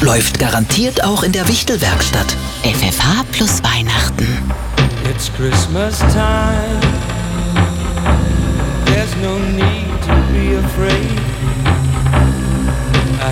Läuft garantiert auch in der Wichtelwerkstatt. FFH plus Weihnachten. It's Christmas time. There's no need to be afraid.